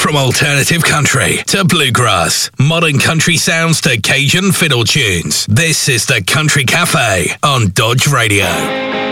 From alternative country to bluegrass, modern country sounds to Cajun fiddle tunes, this is the Country Cafe on Dodge Radio.